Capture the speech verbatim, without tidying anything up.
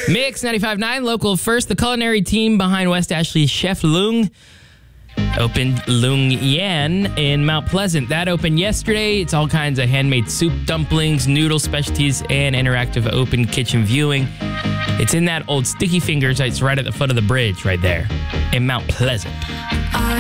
Mix ninety-five point nine, local first. The culinary team behind West Ashley Chef Lung opened Lung Yan in Mount Pleasant. That opened yesterday. It's all kinds of handmade soup, dumplings, noodle specialties, and interactive open kitchen viewing. It's in that old Sticky Fingers. It's right at the foot of the bridge right there in Mount Pleasant.